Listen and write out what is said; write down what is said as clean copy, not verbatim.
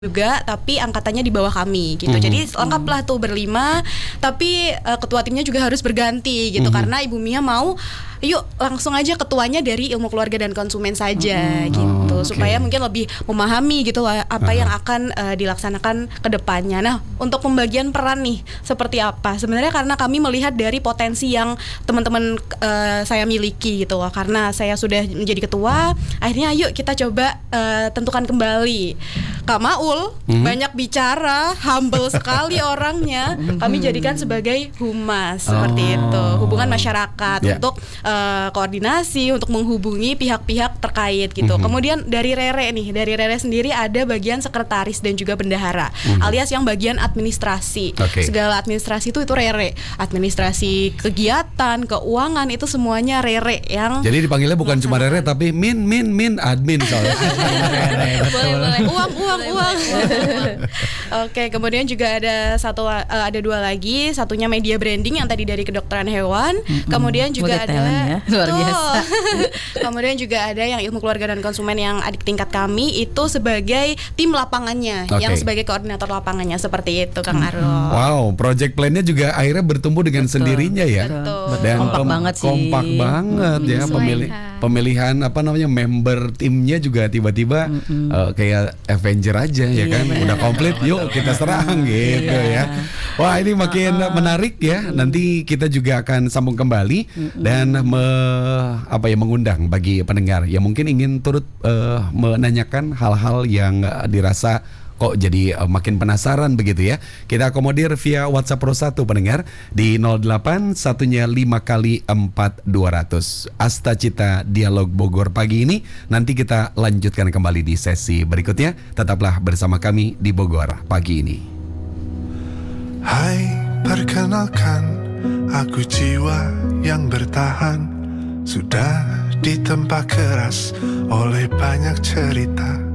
juga, tapi angkatannya di bawah kami gitu. Jadi lengkaplah tuh berlima, tapi ketua timnya juga harus berganti gitu karena Ibu Mia mau yuk langsung aja ketuanya dari ilmu keluarga dan konsumen saja gitu, supaya mungkin lebih memahami gitu apa yang akan dilaksanakan ke depannya. Nah, untuk pembagian peran nih seperti apa? Sebenarnya karena kami melihat dari potensi yang teman-teman saya miliki gitu loh. Karena saya sudah menjadi ketua, akhirnya yuk kita coba tentukan kembali. Kak Maul banyak bicara, humble sekali orangnya. Kami jadikan sebagai humas seperti itu, hubungan masyarakat untuk koordinasi, untuk menghubungi pihak-pihak terkait gitu. Kemudian dari Rere nih, dari Rere sendiri ada bagian sekretaris dan juga bendahara, alias yang bagian administrasi. Segala administrasi itu Rere, administrasi kegiatan, keuangan itu semuanya Rere yang. Jadi dipanggilnya bukan cuma Rere tapi min admin soalnya. Boleh. Uang. Oke, kemudian juga ada dua lagi, satunya media branding yang tadi dari kedokteran hewan, kemudian juga ada luar biasa. Kemudian juga ada yang ilmu keluarga dan konsumen yang adik tingkat kami itu sebagai tim lapangannya, yang sebagai koordinator lapangannya seperti itu, Kang Arul. Wow, project plan-nya juga akhirnya bertumbuh dengan sendirinya ya. Dan kompak banget sih. Kompak banget ya, pemilihan member timnya juga tiba-tiba kayak Avenger aja ya kan, udah komplit, yuk kita serang gitu ya. Wah, ini makin menarik ya. Nanti kita juga akan sambung kembali dan mengundang bagi pendengar yang mungkin ingin turut menanyakan hal-hal yang dirasa kok jadi makin penasaran begitu ya. Kita akomodir via WhatsApp Pro 1 pendengar di 08 1-nya 5 kali 4 200. Asta Cita Dialog Bogor pagi ini nanti kita lanjutkan kembali di sesi berikutnya. Tetaplah bersama kami di Bogor pagi ini. Hai, perkenalkan, aku jiwa yang bertahan, sudah ditempa keras oleh banyak cerita.